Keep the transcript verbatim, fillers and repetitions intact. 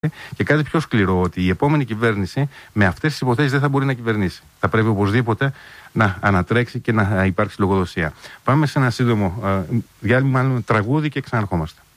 Και κάτι πιο σκληρό, ότι η επόμενη κυβέρνηση με αυτές τις υποθέσεις δεν θα μπορεί να κυβερνήσει. Θα πρέπει οπωσδήποτε να ανατρέξει και να υπάρξει λογοδοσία. Πάμε σε ένα σύντομο ε, διάλειμμα, μάλλον τραγούδι, και ξαναρχόμαστε.